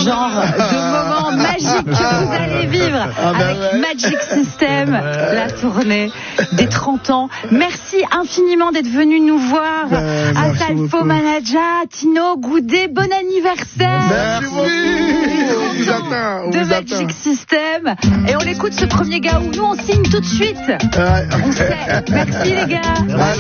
genre de moment magique que vous allez vivre avec Magic System, la tournée des 30 ans. Merci infiniment d'être venu nous voir. Atalfo Manaja, Tino Goudet, bon anniversaire. Merci beaucoup. De Magic System. Et on écoute ce premier gars où nous on signe tout de suite. On sait. Merci les gars.